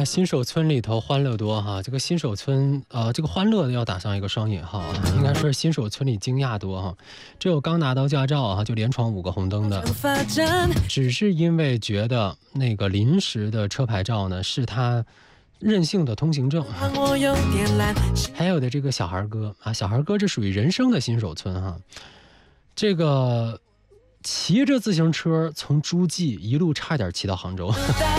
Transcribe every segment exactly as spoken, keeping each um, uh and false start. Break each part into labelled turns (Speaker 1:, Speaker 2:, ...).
Speaker 1: 新手村里头欢乐多哈，这个新手村呃，这个欢乐要打上一个双引号啊，应该说是新手村里惊讶多哈。只有刚拿到驾照啊，就连闯五个红灯的，只是因为觉得那个临时的车牌照呢是他任性的通行证。还有的这个小孩哥啊，小孩哥这属于人生的新手村哈，这个。骑着自行车从诸暨一路差点骑到杭州。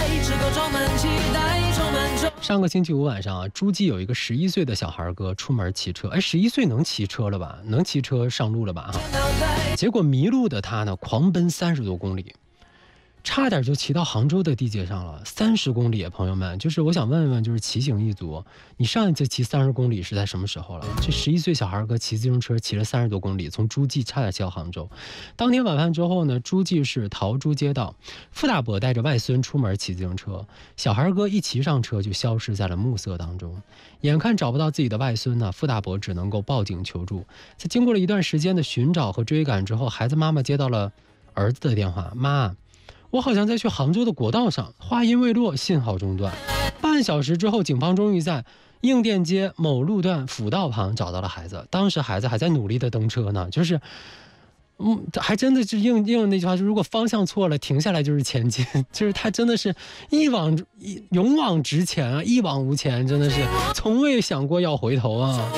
Speaker 1: 上个星期五晚上啊，诸暨有一个十一岁的小孩哥出门骑车，哎，十一岁能骑车了吧？能骑车上路了吧？哈，结果迷路的他呢，狂奔三十多公里。差点就骑到杭州的地界上了，三十公里，朋友们，就是我想问问，就是骑行一族，你上一次骑三十公里是在什么时候了？这十一岁小孩哥骑自行车骑了三十多公里，从诸暨差点骑到杭州。当天晚饭之后呢，诸暨市桃珠街道，傅大伯带着外孙出门骑自行车，小孩哥一骑上车就消失在了暮色当中。眼看找不到自己的外孙呢，傅大伯只能够报警求助。在经过了一段时间的寻找和追赶之后，孩子妈妈接到了儿子的电话，妈。我好像在去杭州的国道上，话音未落，信号中断。半小时之后，警方终于在应店街某路段辅道旁找到了孩子。当时孩子还在努力的蹬车呢，就是，嗯，还真的是应应那句话，如果方向错了，停下来就是前进，就是他真的是一往一勇往直前啊，一往无前，真的是从未想过要回头啊。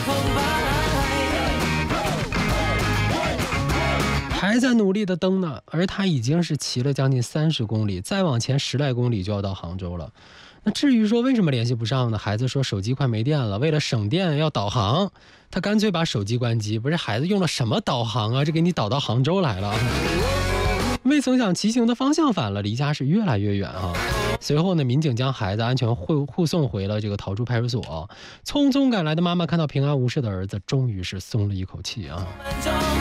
Speaker 1: 还在努力的蹬呢，而他已经是骑了将近三十公里，再往前十来公里就要到杭州了。那至于说为什么联系不上呢？孩子说手机快没电了，为了省电要导航，他干脆把手机关机。不是孩子用了什么导航啊？这给你导到杭州来了。未曾想骑行的方向反了，离家是越来越远啊。随后呢，民警将孩子安全护护送回了这个桃珠派出所。匆匆赶来的妈妈看到平安无事的儿子，终于是松了一口气啊。